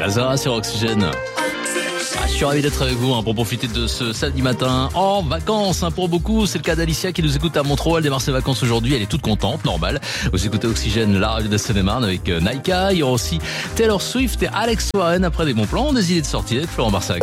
Zara sur Oxygène. Je suis ravi d'être avec vous pour profiter de ce samedi matin en vacances. Pour beaucoup, c'est le cas d'Alicia qui nous écoute à Montreux. Elle démarre ses vacances aujourd'hui. Elle est toute contente, normal. Vous écoutez Oxygène, la radio de Seine-et-Marne avec Naika. Il y aura aussi Taylor Swift et Alex Warren après des bons plans, des idées de sortie avec Florent Barsac.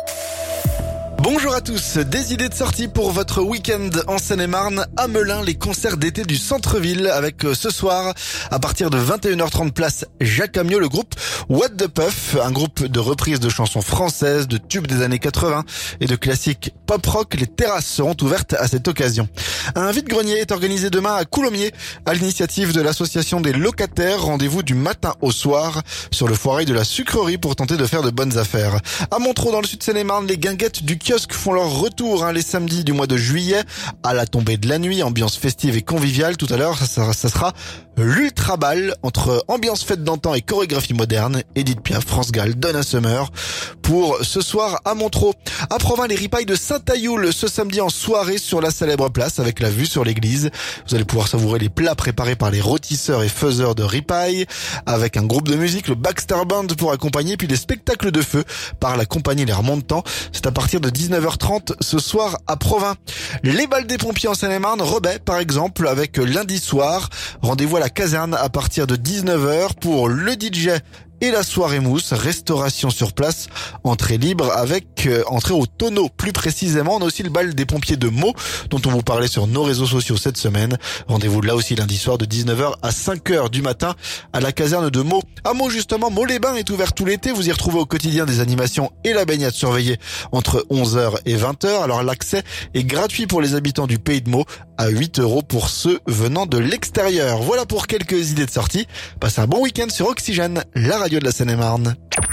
Bonjour à tous, des idées de sortie pour votre week-end en Seine-et-Marne. À Melun, les concerts d'été du centre-ville avec ce soir, à partir de 21h30 place Jacques Amyot, le groupe What the Puff, un groupe de reprises de chansons françaises, de tubes des années 80 et de classiques pop-rock. Les terrasses seront ouvertes à cette occasion. Un vide-grenier est organisé demain à Coulommiers à l'initiative de l'association des locataires. Rendez-vous du matin au soir sur le foirail de la sucrerie pour tenter de faire de bonnes affaires. À Montreux, dans le sud de Seine-et-Marne, les guinguettes du kiosque font leur retour les samedis du mois de juillet à la tombée de la nuit, ambiance festive et conviviale. Tout à l'heure, ça sera l'Ultra Ball entre ambiance fête d'antan et chorégraphie moderne. Edith Piaf, France Gall, Donna Summer pour ce soir à Montreux. À Provins, les ripailles de Saint-Ayoul ce samedi en soirée sur la célèbre place avec la vue sur l'église. Vous allez pouvoir savourer les plats préparés par les rôtisseurs et faiseurs de ripailles avec un groupe de musique, le Baxter Band pour accompagner, puis des spectacles de feu par la compagnie Les Remontants. C'est à partir de 19h30 ce soir à Provins. Les balles des pompiers en Seine-et-Marne, Rebais par exemple, avec lundi soir. Rendez-vous à la caserne à partir de 19h pour le DJ et la soirée mousse, restauration sur place, entrée libre avec entrée au tonneau plus précisément. On a aussi le bal des pompiers de Meaux dont on vous parlait sur nos réseaux sociaux cette semaine. Rendez-vous là aussi lundi soir de 19h à 5h du matin à la caserne de Meaux. À Meaux justement, Meaux-les-Bains est ouvert tout l'été. Vous y retrouvez au quotidien des animations et la baignade surveillée entre 11h et 20h. Alors l'accès est gratuit pour les habitants du Pays de Meaux à 8€ pour ceux venant de l'extérieur. Voilà pour quelques idées de sortie. Passez un bon week-end sur Oxygène, la radio de la Seine-et-Marne.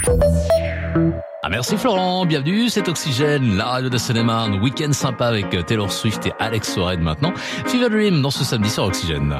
Merci Florent, bienvenue, c'est Oxygène, la radio de Seine-et-Marne. Week-end sympa avec Taylor Swift et Alex Warren maintenant. Fever Dream dans ce samedi sur Oxygène.